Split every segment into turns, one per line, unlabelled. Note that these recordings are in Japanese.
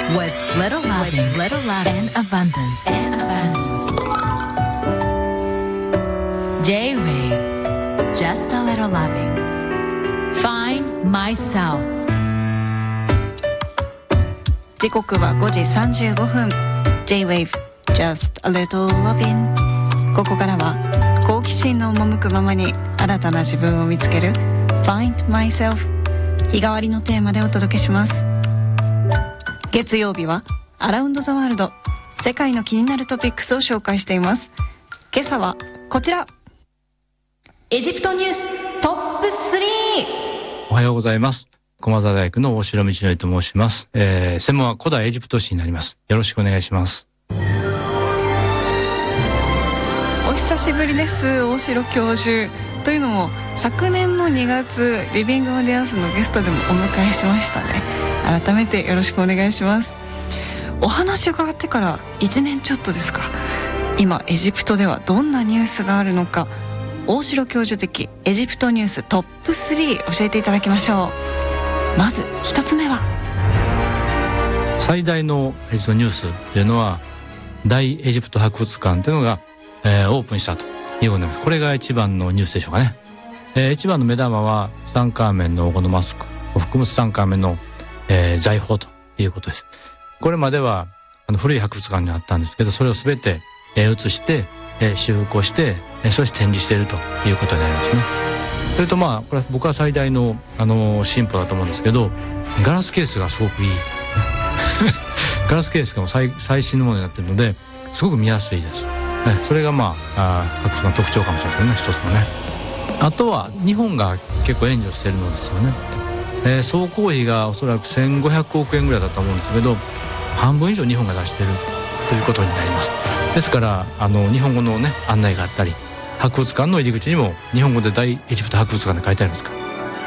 with little loving, and abundance. J-Wave, just a little loving. Find myself.
時刻は5時35分 J-Wave Just a Little Lovin'。 ここからは好奇心の赴くままに新たな自分を見つける Find Myself、 日替わりのテーマでお届けします。月曜日はアラウンドザワールド、世界の気になるトピックスを紹介しています。今朝はこちら、エジプトニューストップ3。
おはようございます。駒澤大学の大城道則と申します。専門は古代エジプト史になります。よろしくお願いします。
お久しぶりです、大城教授。というのも昨年の2月リビングオンディアンスのゲストでもお迎えしましたね。改めてよろしくお願いします。お話を伺ってから1年ちょっとですか。今エジプトではどんなニュースがあるのか、大城教授的エジプトニューストップ3教えていただきましょう。まず一つ目は、
最大のエジプトニュースっていうのは大エジプト博物館っていうのが、オープンしたということになります。これが一番のニュースでしょうかね。一番の目玉はツタンカーメンの黄金のマスクを含むツタンカーメンの、財宝ということです。これまでは古い博物館にあったんですけど、それを全て、移して、修復をして、そして展示しているということになりますね。それとこれは僕は最大の、進歩だと思うんですけど、ガラスケースがすごくいいガラスケースが最新のものになっているのですごく見やすいです。それが博物館の特徴かもしれませんね、一つのね。あとは日本が結構援助しているのですよね。総工費がおそらく1500億円ぐらいだと思うんですけど、半分以上日本が出しているということになります。ですから日本語のね案内があったり、博物館の入り口にも日本語で大エジプト博物館で書いてありますから、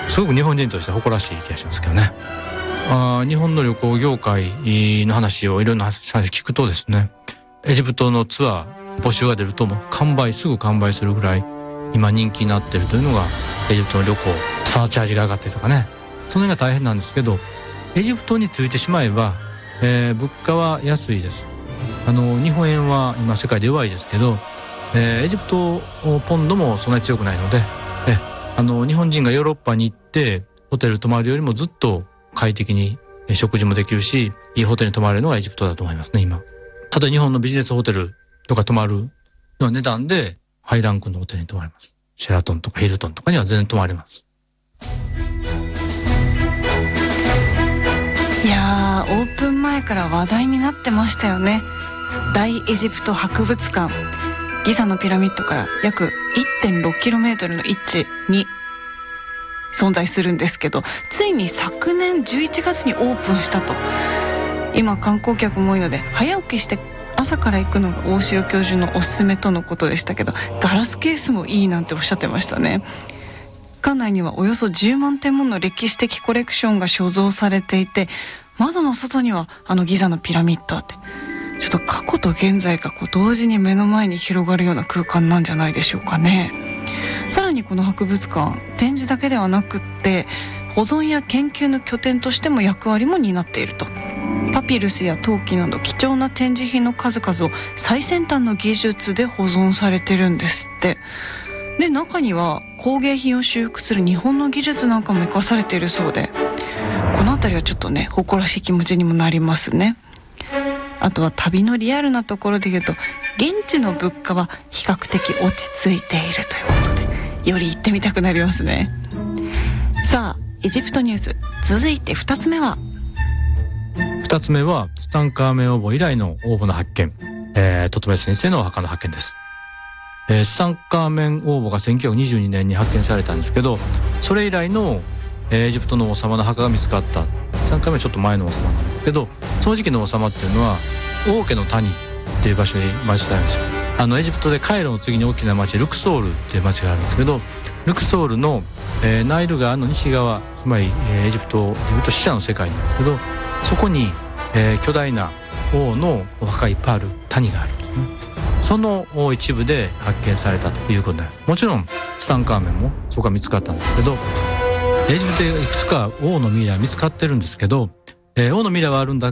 すごく日本人として誇らしい気がしますけどね。日本の旅行業界の話をいろんな話聞くとですね、エジプトのツアー募集が出るともうすぐ完売するぐらい今人気になっているというのがエジプトの旅行、サーチャージが上がってとかね、その辺が大変なんですけど、エジプトについてしまえば、物価は安いです。日本円は今世界で弱いですけど、エジプトポンドもそんなに強くないので、日本人がヨーロッパに行ってホテル泊まるよりもずっと快適に食事もできるし、いいホテルに泊まれるのがエジプトだと思いますね。今ただ日本のビジネスホテルとか泊まるの値段でハイランクのホテルに泊まれます。シェラトンとかヒルトンとかには全然泊まれます。
いやー、オープン前から話題になってましたよね。大エジプト博物館、ギザのピラミッドから約 1.6km の位置に存在するんですけど、ついに昨年11月にオープンしたと。今観光客も多いので早起きして朝から行くのが大城教授のおすすめとのことでしたけど、ガラスケースもいいなんておっしゃってましたね。館内にはおよそ10万点もの歴史的コレクションが所蔵されていて、窓の外にはギザのピラミッドって、ちょっと過去と現在が同時に目の前に広がるような空間なんじゃないでしょうかね。さらにこの博物館、展示だけではなくって保存や研究の拠点としても役割も担っていると。パピルスや陶器など貴重な展示品の数々を最先端の技術で保存されてるんですって。で、中には工芸品を修復する日本の技術なんかも生かされているそうで、このあたりはちょっとね誇らしい気持ちにもなりますね。あとは旅のリアルなところで言うと、現地の物価は比較的落ち着いているということで、より行ってみたくなりますね。さあ、エジプトニュース続いて2つ目は、
ツタンカーメン王墓以来の王墓の発見、トトメス先生のお墓の発見です。ツタンカーメン王墓が1922年に発見されたんですけど、それ以来のエジプトの王様の墓が見つかった。ツタンカーメンはちょっと前の王様なんですけど、その時期の王様っていうのは王家の谷っていう場所に生まれてたんですよ。エジプトでカイロの次に大きな町、ルクソールっていう町があるんですけど、ルクソールの、ナイル川の西側、つまり、エジプト死者の世界なんですけど、そこに、巨大な王のお墓がいっぱいある谷があるんですね。その一部で発見されたということで、もちろんツタンカーメンもそこが見つかったんですけど、エジプトでいくつか王のミイラ見つかってるんですけど、王のミイラはあるんだ